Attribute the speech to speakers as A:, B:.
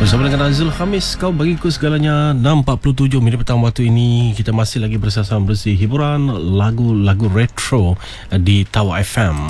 A: Bersama dengan Azul Khamis, kau bagiku segalanya. 6.47 minit petang waktu ini. Kita masih lagi bersama bersih hiburan lagu-lagu retro di Tawa FM.